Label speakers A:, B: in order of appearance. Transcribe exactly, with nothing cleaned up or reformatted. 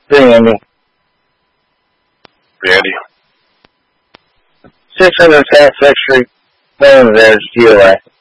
A: Hey, Andy.
B: Andy.
A: six hundred South Sixth Street, Bangladesh, D O A.